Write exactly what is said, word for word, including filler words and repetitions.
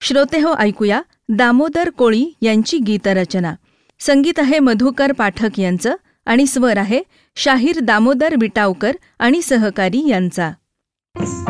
श्रोतेहो, ऐकूया दामोदर कोळी यांची गीतरचना. संगीत आहे मधुकर पाठक यांचं आणि स्वर आहे शाहीर दामोदर विटावकर आणि सहकारी यांचा.